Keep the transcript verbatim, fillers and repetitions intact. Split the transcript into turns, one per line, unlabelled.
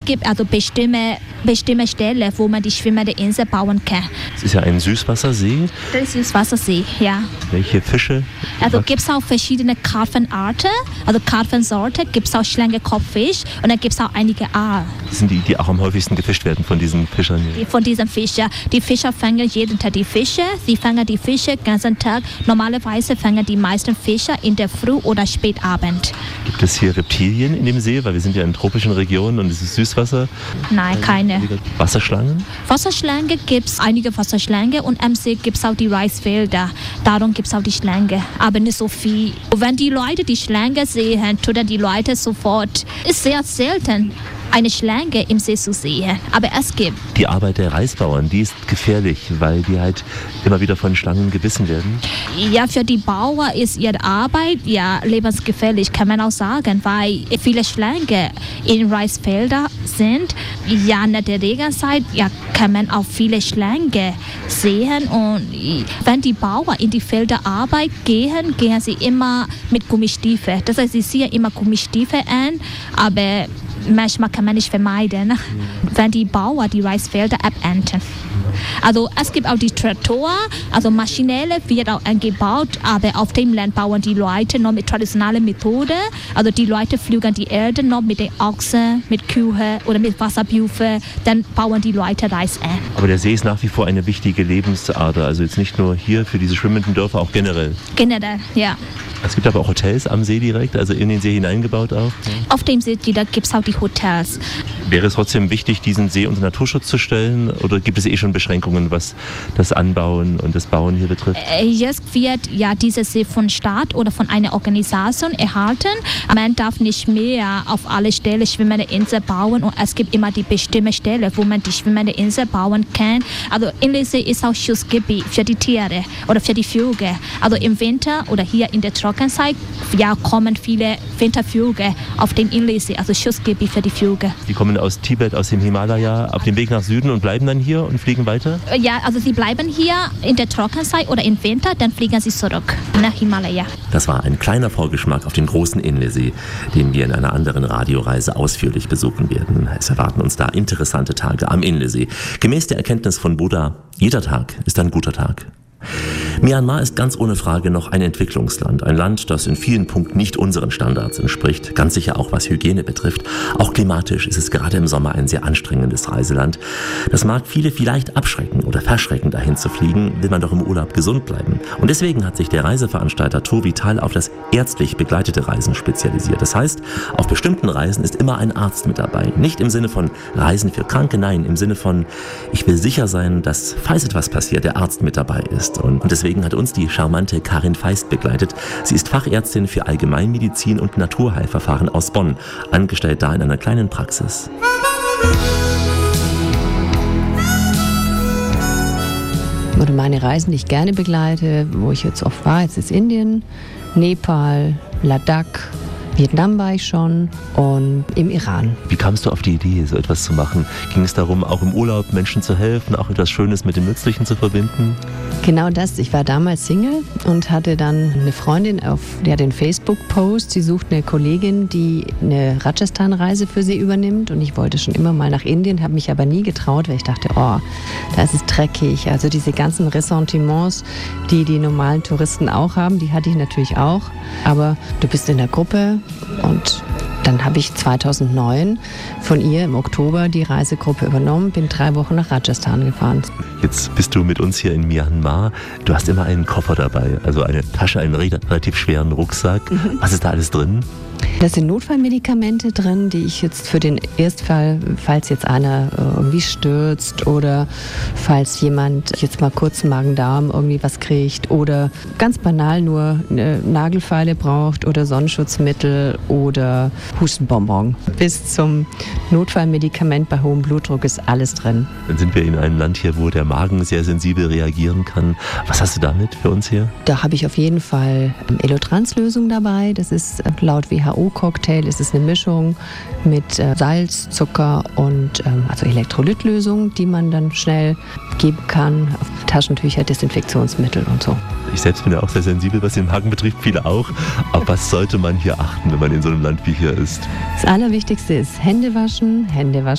gibt also bestimmte, bestimmte Stellen, wo man die schwimmende Insel bauen kann.
Es ist ja ein Süßwassersee.
Das ist Süßwassersee, ja.
Welche Fische?
Also gibt es auch verschiedene Karpfenarten, also Karpfensorte, gibt es auch Schlangenkopffisch und dann gibt es auch einige Aal.
Das sind die, die auch am häufigsten gefischt werden von diesen Fischern hier.
Von diesen Fischen. Die Fischer fangen jeden Tag die Fische, sie fangen die Fische den ganzen Tag. Normalerweise fangen die meisten Fischer in der Früh oder Spätabend.
Gibt es hier Reptilien in dem See? Weil wir sind ja in tropischen Regionen und es ist Süßwasser.
Nein, keine.
Wasserschlangen?
Wasserschlange gibt es, einige Wasserschlange und am See gibt es auch die Reisfelder. Darum gibt es auch die Schlange, aber nicht so viel. Wenn die Leute die Schlange sehen, tun die Leute sofort. Ist sehr selten, eine Schlange im See zu sehen, aber es gibt.
Die Arbeit der Reisbauern, die ist gefährlich, weil die halt immer wieder von Schlangen gebissen werden.
Ja, für die Bauern ist ihre Arbeit ja lebensgefährlich, kann man auch sagen, weil viele Schlangen in Reisfeldern sind. Ja, in der Regenzeit ja, kann man auch viele Schlangen sehen und wenn die Bauern in die Felder arbeiten gehen, gehen sie immer mit Gummistiefeln. Das heißt, sie ziehen immer Gummistiefel an, aber manchmal kann man nicht vermeiden, wenn die Bauern die Reisfelder abernten. Also es gibt auch die Traktoren, also maschinelle wird auch angebaut, aber auf dem Land bauen die Leute noch mit traditionellen Methoden. Also die Leute pflügen die Erde noch mit den Ochsen, mit Kühen oder mit Wasserbüffeln, dann bauen die Leute Reis an.
Aber der See ist nach wie vor eine wichtige Lebensader, also jetzt nicht nur hier für diese schwimmenden Dörfer, auch generell.
Generell, ja.
Es gibt aber auch Hotels am See direkt, also in den See hineingebaut auch.
Auf dem See gibt es auch die Hotels.
Wäre es trotzdem wichtig, diesen See unter Naturschutz zu stellen oder gibt es eh schon Beschränkungen, was das Anbauen und das Bauen hier betrifft?
Jetzt wird ja dieser See von Staat oder von einer Organisation erhalten. Man darf nicht mehr auf alle Stellen schwimmende Insel bauen und es gibt immer die bestimmte Stelle, wo man die schwimmende Insel bauen kann. Also Inlesee ist auch Schutzgebiet für die Tiere oder für die Vögel. Also im Winter oder hier in der Trockenzeit ja, kommen viele Wintervögel auf den Inlesee, also Schutzgebiet für die Vögel.
Die kommen aus Tibet, aus dem Himalaya, auf dem Weg nach Süden und bleiben dann hier und fliegen weiter?
Ja, also sie bleiben hier in der Trockenzeit oder im Winter, dann fliegen sie zurück nach Himalaya.
Das war ein kleiner Vorgeschmack auf den großen Inlesee, den wir in einer anderen Radioreise ausführlich besuchen werden. Es erwarten uns da interessante Tage am Inlesee. Gemäß der Erkenntnis von Buddha, jeder Tag ist ein guter Tag. Myanmar ist ganz ohne Frage noch ein Entwicklungsland. Ein Land, das in vielen Punkten nicht unseren Standards entspricht. Ganz sicher auch was Hygiene betrifft. Auch klimatisch ist es gerade im Sommer ein sehr anstrengendes Reiseland. Das mag viele vielleicht abschrecken oder verschrecken, dahin zu fliegen, will man doch im Urlaub gesund bleiben. Und deswegen hat sich der Reiseveranstalter Tour Vital auf das ärztlich begleitete Reisen spezialisiert. Das heißt, auf bestimmten Reisen ist immer ein Arzt mit dabei. Nicht im Sinne von Reisen für Kranke, nein, im Sinne von, ich will sicher sein, dass, falls etwas passiert, der Arzt mit dabei ist. Und deswegen hat uns die charmante Karin Feist begleitet. Sie ist Fachärztin für Allgemeinmedizin und Naturheilverfahren aus Bonn, angestellt da in einer kleinen Praxis.
Oder meine Reisen, die ich gerne begleite, wo ich jetzt oft war, jetzt ist Indien, Nepal, Ladakh, Vietnam war ich schon und im Iran.
Wie kamst du auf die Idee, so etwas zu machen? Ging es darum, auch im Urlaub Menschen zu helfen, auch etwas Schönes mit dem Nützlichen zu verbinden?
Genau das. Ich war damals Single und hatte dann eine Freundin, auf, die hat einen Facebook-Post. Sie sucht eine Kollegin, die eine Rajasthan-Reise für sie übernimmt. Und ich wollte schon immer mal nach Indien, habe mich aber nie getraut, weil ich dachte, oh, da ist es dreckig. Also diese ganzen Ressentiments, die die normalen Touristen auch haben, die hatte ich natürlich auch. Aber du bist in der Gruppe und dann habe ich zweitausendneun von ihr im Oktober die Reisegruppe übernommen, bin drei Wochen nach Rajasthan gefahren.
Jetzt bist du mit uns hier in Myanmar. Du hast immer einen Koffer dabei, also eine Tasche, einen relativ schweren Rucksack. Mhm. Was ist da alles drin?
Da sind Notfallmedikamente drin, die ich jetzt für den Erstfall, falls jetzt einer irgendwie stürzt oder falls jemand jetzt mal kurz Magen-Darm irgendwie was kriegt oder ganz banal nur eine Nagelfeile braucht oder Sonnenschutzmittel oder Hustenbonbon. Bis zum Notfallmedikament bei hohem Blutdruck ist alles drin.
Dann sind wir in einem Land hier, wo der Magen sehr sensibel reagieren kann. Was hast du damit für uns hier?
Da habe ich auf jeden Fall Elotrans-Lösung dabei. Das ist laut W H O-Cocktail, ist es eine Mischung mit äh, Salz, Zucker und ähm, also Elektrolytlösung, die man dann schnell geben kann. Taschentücher, Desinfektionsmittel und so.
Ich selbst bin ja auch sehr sensibel, was den Magen betrifft, viele auch. Auf was sollte man hier achten, wenn man in so einem Land wie hier ist?
Das Allerwichtigste ist Hände waschen, Hände waschen.